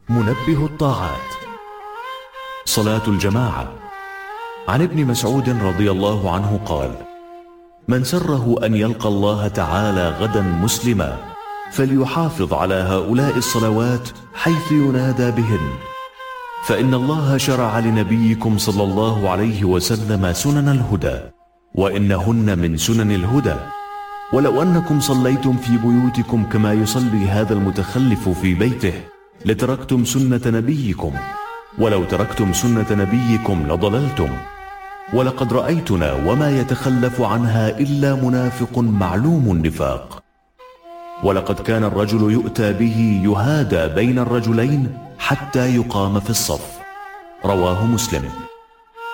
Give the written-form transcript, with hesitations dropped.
منبه الطاعات. صلاة الجماعة. عن ابن مسعود رضي الله عنه قال: من سره أن يلقى الله تعالى غدا مسلما فليحافظ على هؤلاء الصلوات حيث ينادى بهن، فإن الله شرع لنبيكم صلى الله عليه وسلم سنن الهدى، وإنهن من سنن الهدى. ولو أنكم صليتم في بيوتكم كما يصلي هذا المتخلف في بيته لتركتم سنة نبيكم، ولو تركتم سنة نبيكم لضللتم. ولقد رأيتنا وما يتخلف عنها إلا منافق معلوم النفاق. ولقد كان الرجل يؤتى به يهادى بين الرجلين حتى يقام في الصف. رواه مسلم.